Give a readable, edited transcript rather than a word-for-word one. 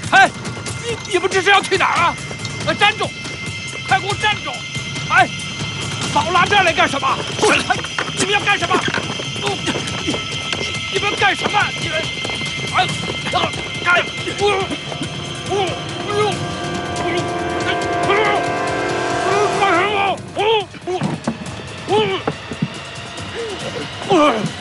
哎，你们这是要去哪儿啊？站住！快给我站住！哎，把我拉这儿来干什么？哎，你们要干什么？你们干什么？你们，哎，干！干什么？